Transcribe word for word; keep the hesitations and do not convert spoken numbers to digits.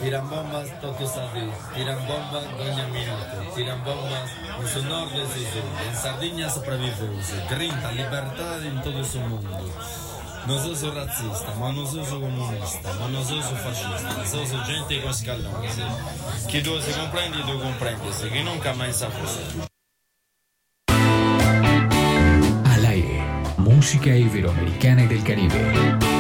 tiran bombas, Toto Sadí, tiran bombas, Doña Minuto, tiran bombas no su norte e su sur. En Sardegna sopravviveuse, grinta, liberdade in todo su mundo. Non so su razzista, ma non so su comunista, ma non so su fascista, so su gente con scalloni. Chi tu si comprendi, tu comprendi, che nunca mai sa così. Al aire, música iberoamericana y del Caribe.